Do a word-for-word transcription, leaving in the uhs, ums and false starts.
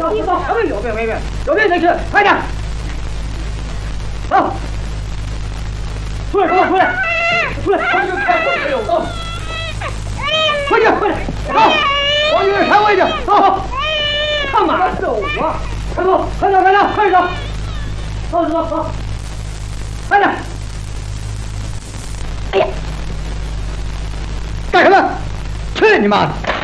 你往后面右边外边，右边进去，快点！走，出来，出来，出来，出来！快点开后面走，快点，快点，走！往右边开我一点，走！干嘛走啊？快走，快点，快点，快点走！走走走，快点！哎呀，干什么？去你妈的！